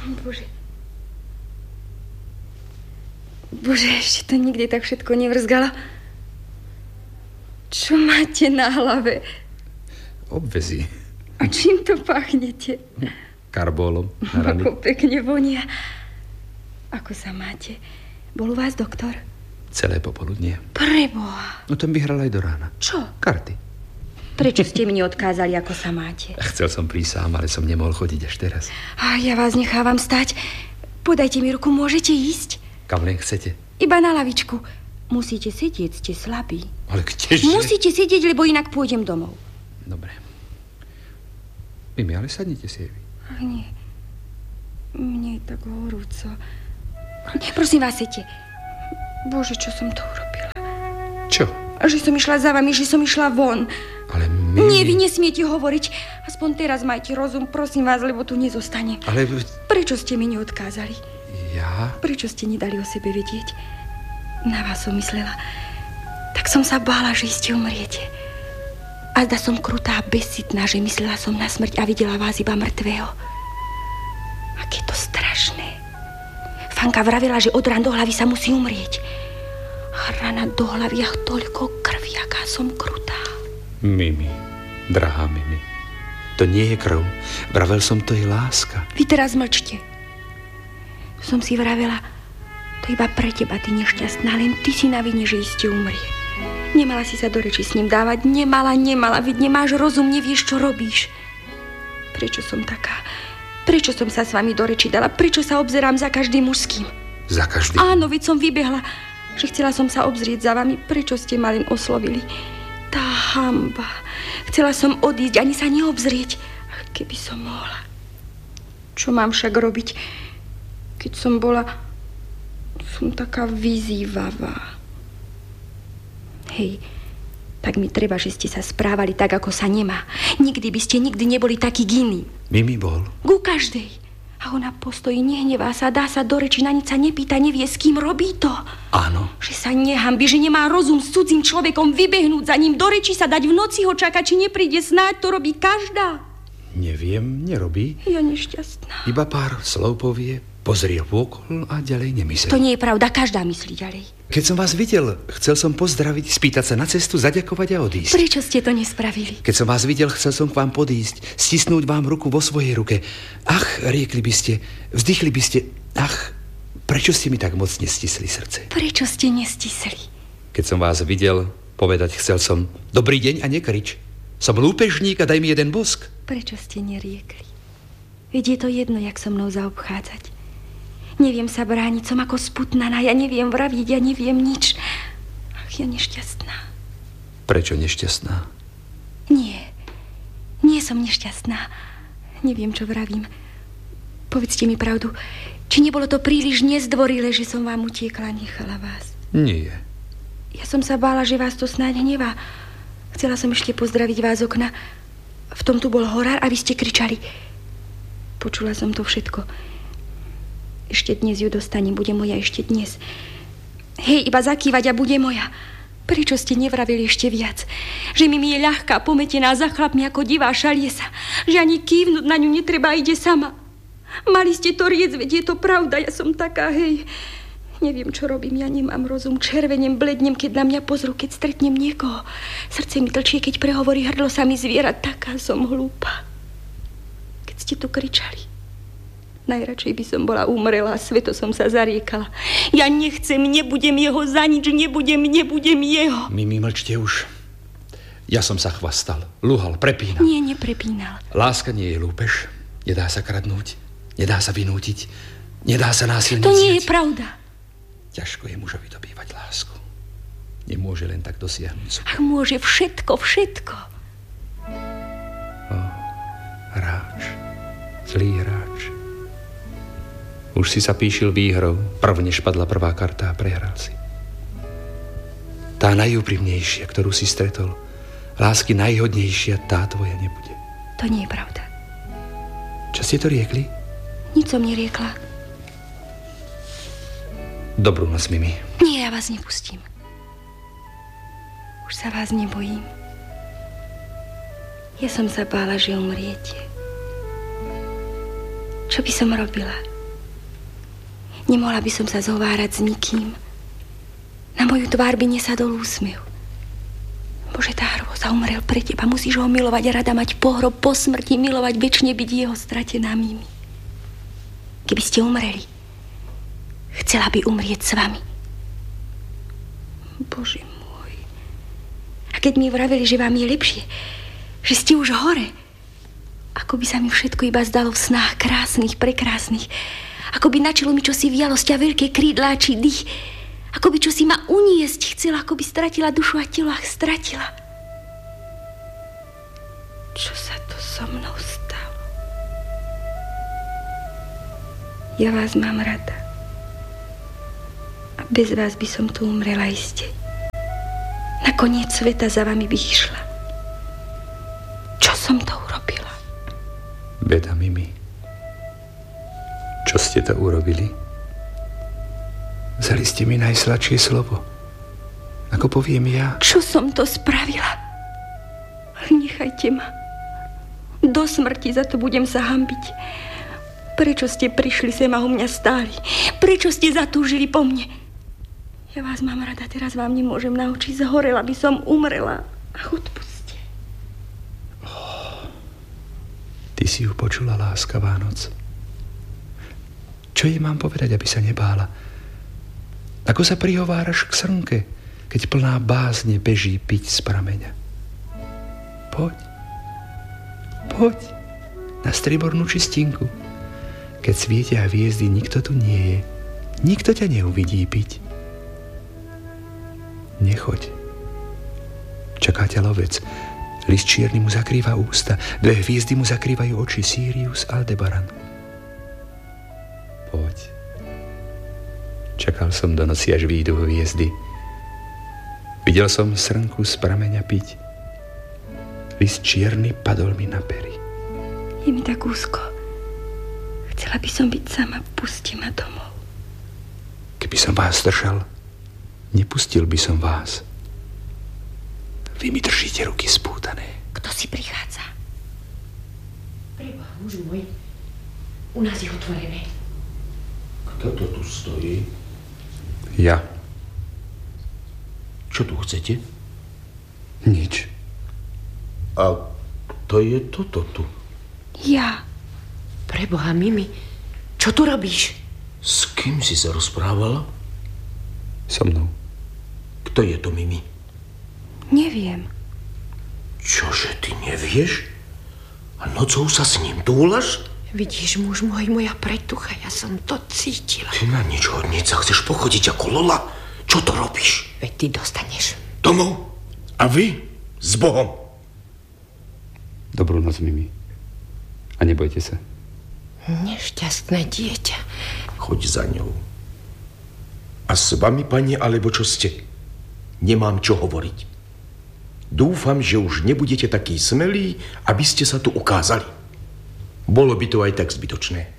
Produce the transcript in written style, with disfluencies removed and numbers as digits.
Bože, ešte to nikdy tak všetko nevrzgalo. Čo máte na hlave? Obvezy. A čím to pachnete? Karbólom na rany. Ako pekne vonia. Ako sa máte? Bol u vás doktor? Celé popoludnie. Preboha. No ten vyhral aj do rána. Čo? Karty. Prečo ste mi neodkázali, ako sa máte? Chcel som prísť sám, ale som nemohol chodiť až teraz. A ja vás nechávam stať. Podajte mi ruku, môžete ísť? Kam len chcete? Iba na lavičku. Musíte sedieť, ste slabí. Ale kdeže? Musíte sedieť, lebo inak pôjdem domov. Dobre. Mimi, ale sadnite si, Evi. Ach, nie. Mne je tak horúco. Prosím vás, sedte. Bože, čo som to urobila? Čo? Že som išla za vami, že som išla von. Ale Mimi... Nie, vy nesmiete hovoriť. Aspoň teraz majte rozum, prosím vás, lebo tu nezostane. Ale... Prečo ste mi neodkázali? Ja? Prečo ste nedali o sebe vedieť? Na vás som myslela. Tak som sa bála, že iste umriete. A zda som krutá, bezcitná, že myslela som na smrť a videla vás iba mŕtvého. Aké to strašné. Fanka vravela, že od rán do hlavy sa musí umrieť. A rana do hlavy, ach, toľko krvi, aká som krutá. Mimi, drahá Mimi, to nie je krv. Vravel som, to je láska. Vy teraz mlčte. Som si vravela, to iba pre teba, ty nešťastná, len ty si na vine, že iste umrie. Nemala si sa do reči s ním dávať, nemala, veď nemáš rozum, nevieš, čo robíš. Prečo som taká? Prečo som sa s vami do reči dala? Prečo sa obzerám za každým mužským? Za každým? Áno, veď som vybehla, že chcela som sa obzrieť za vami. Prečo ste ma len oslovili? Tá hanba. Chcela som odísť, ani sa neobzrieť. Keby som mohla. Čo mám však robiť, keď som bola... Som taká vyzývavá. Hej, tak mi treba, že ste sa správali tak, ako sa nemá. Nikdy by ste neboli takí k iným. Mimi bol. Ku každej. A ona postojí, nehnevá sa, dá sa do reči, na nič sa nepýta, nevie, s kým robí to. Áno. Že sa nehanbí, že nemá rozum s cudzým človekom vybehnúť za ním, do reči sa dať, v noci ho čakať, či nepríde, snáď to robí každá. Neviem, nerobí. Ja nešťastná. Iba pár slov povie, pozrie vôkol a ďalej nemyslí. To nie je pravda, každá myslí ďalej. Keď som vás videl, chcel som pozdraviť, spýtať sa na cestu, zaďakovať a odísť. Prečo ste to nespravili? Keď som vás videl, chcel som k vám podísť, stisnúť vám ruku vo svojej ruke. Ach, riekli by ste, vzdychli by ste, ach, prečo ste mi tak mocne stisli srdce? Prečo ste nestisli? Keď som vás videl, povedať chcel som, dobrý deň a nekrič. Som lúpežník a daj mi jeden bosk. Prečo ste neriekli? Veď je to jedno, jak so mnou zaobchádzať. Neviem sa brániť, som ako sputnaná, ja neviem vraviť, ja neviem nič. Ach, ja nešťastná. Prečo nešťastná? Nie som nešťastná. Neviem, čo vravím. Povedzte mi pravdu, či nebolo to príliš nezdvorilé, že som vám utiekla, nechala vás? Nie. Ja som sa bála, že vás to snáď hnevá. Chcela som ešte pozdraviť vás z okna. V tom tu bol horár a vy ste kričali. Počula som to všetko. Ešte dnes ju dostanem, bude moja ešte dnes. Hej, iba zakývať a bude moja. Prečo ste nevravili ešte viac? Že mi je ľahká, pometená za chlapmi ako divá šaliesa. Že ani kývnuť na ňu netreba, ide sama. Mali ste to riec, veď je to pravda, ja som taká, hej. Neviem, čo robím, ja nemám rozum. Červenem, blednem, keď na mňa pozrú, keď stretnem niekoho. Srdce mi tlčie, keď prehovorí, hrdlo sa mi zviera. Taká som hlúpa. Keď ste tu kričali. Najradšej by som bola umrela, sveto som sa zariekala. Ja nechcem, nebudem jeho za nič, nebudem jeho. Mimi, mlčte už. Ja som sa chvastal, luhal, prepínal. Nie, neprepínal. Láska nie je lúpež. Nedá sa kradnúť, nedá sa vynútiť, nedá sa násilne To nie vziať. je pravda. Ťažko je mužovi dobývať lásku. Nemôže len tak dosiahnuť. Ach, môže všetko. Hráč, zlý hráč. Už si sa píšil výhrou, než padla prvá karta a prehral si. Tá najúprimnejšia, ktorú si stretol, lásky najhodnejšia, tá tvoja nebude. To nie je pravda. Čo ste to riekli? Nič som neriekla. Dobrú noc, Mimi. Nie, ja vás nepustím. Už sa vás nebojím. Ja som sa bála, že umriete. Čo by som robila? Nemohla by som sa zhovárať s nikým. Na moju tvár by nesadol úsmev. Bože, tá hrôza, umrel pre teba. Musíš ho milovať a rada mať pohrob po smrti, milovať večne, byť jeho stratená Mimi. Keby ste umreli, chcela by umrieť s vami. Bože môj. A keď mi vraveli, že vám je lepšie, že ste už hore, ako by sa mi všetko iba zdalo v snách krásnych, prekrásnych. Ako by na čelo mi čosi vialosť a veľké krídlá či dých. Ako by čosi ma uniesť chcela, ako by stratila dušu a telo, stratila. Čo sa to so mnou stalo? Ja vás mám rada. A bez vás by som tu umrela iste. Na koniec sveta za vami by išla. Čo som to urobila? Beda, Mimi. Čo ste to urobili? Vzali ste mi najsladšie slovo. Ako poviem ja. Čo som to spravila? Nechajte ma. Do smrti za to budem sa hanbiť. Prečo ste prišli sem a u mňa stáli? Prečo ste zatúžili po mne? Ja vás mám rada, teraz vám nemôžem na oči. Zhorela by som, umrela. Ach, odpuste. Ty si ju počula, láskavá noc. Čo jej mám povedať, aby sa nebála? Ako sa prihováraš k srnke, keď plná bázne beží piť z prameňa? Poď. Poď na striebornú čistinku. Keď svietia hviezdy, nikto tu nie je. Nikto ťa neuvidí piť. Nechoď. Čaká ťa lovec. List čierny mu zakrýva ústa. 2 hviezdy mu zakrývajú oči. Sirius, Aldebaran. Poď. Čakal som do noci, až výjdu hviezdy. Videl som srnku z prameňa piť. List čierny padol mi na pery. Je mi tak úzko. Chcela by som byť sama. Pusti ma domov. Keby som vás držal, nepustil by som vás. Vy mi držíte ruky spútané. Kto si prichádza? Preboha, muž môj, u nás je otvorené. Kto to tu stojí? Ja. Čo tu chcete? Nič. A to je toto tu. Ja. Preboha, Mimi, čo tu robíš? S kým si sa rozprávala? So mnou. Kto je to, Mimi? Neviem. Čože, ty nevieš? A nocou sa s ním túlaš? Vidíš, muž môj, moja pretucha, ja som to cítila. Ty na nič hodnica chceš pochodiť ako Lola? Čo to robíš? Veď ty dostaneš. Domov? A vy? S Bohom? Dobrú noc, Mimi. A nebojte sa. Nešťastné dieťa. Choď za ňou. A s vami, pani, alebo čo ste? Nemám čo hovoriť. Dúfam, že už nebudete takí smelí, aby ste sa tu ukázali. Bolo by to aj tak zbytočné.